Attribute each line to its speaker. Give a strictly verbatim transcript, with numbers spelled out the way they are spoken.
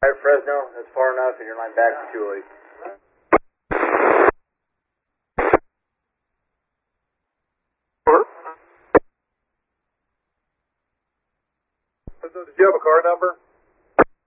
Speaker 1: Fresno, that's far enough, and your line back to two oh eight.
Speaker 2: Did you have a car number?